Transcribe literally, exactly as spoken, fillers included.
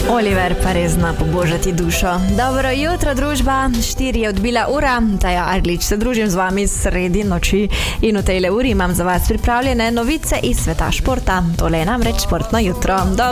Oliver pa res zna pobožati dušo. Dobro jutro, družba, štiri je odbila ura, Taja Arlič se družim z vami sredi noči in v tejle uri imam za vas pripravljene novice iz sveta športa. Tole je namreč športno jutro. Dobro